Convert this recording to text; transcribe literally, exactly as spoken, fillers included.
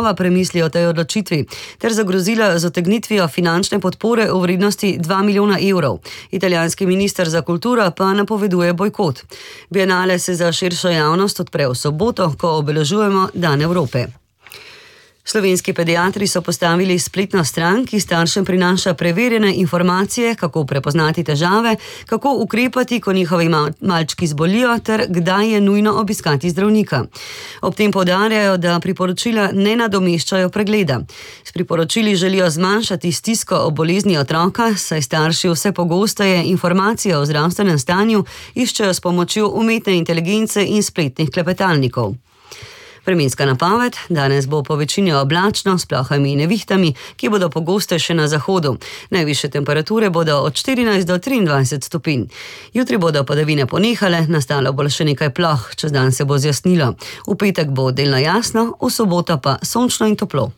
znova premisli o tej odločitvi ter zagrozila z otegnitvijo finančne podpore v vrednosti dva milijona evrov. Italijanski minister za kulturo pa napoveduje bojkot. Bienale se za širšo javnost odpre v soboto, ko obeležujemo Dan Evrope. Slovenski pediatri so postavili spletno stran, ki staršem prinaša preverjene informacije, kako prepoznati težave, kako ukrepati, ko njihovi malčki zbolijo, ter kdaj je nujno obiskati zdravnika. Ob tem poudarjajo, da priporočila ne nadomeščajo pregleda. S priporočili želijo zmanjšati stisko o bolezni otroka, saj starši vse pogosteje informacije o zdravstvenem stanju iščejo s pomočjo umetne inteligence in spletnih klepetalnikov. Vremenska napoved: danes bo po večini oblačno s plohami in nevihtami, ki bodo pogostejše na zahodu. Najvišje temperature bodo od štirinajst do triindvajset stopinj. Jutri bodo padavine ponehale, nastalo bo še nekaj ploh, čez dan se bo zjasnilo. V petek bo delno jasno, v soboto pa sončno in toplo.